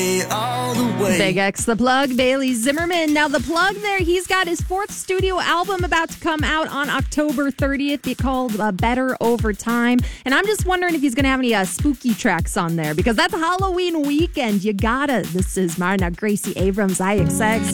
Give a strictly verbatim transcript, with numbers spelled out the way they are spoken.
All the way. Big X the Plug, Bailey Zimmerman. Now, the Plug there, he's got his fourth studio album about to come out on October thirtieth. It's called uh, Better Over Time. And I'm just wondering if he's going to have any uh, spooky tracks on there because that's Halloween weekend. You gotta. This is Marna Gracie Abrams, I X X.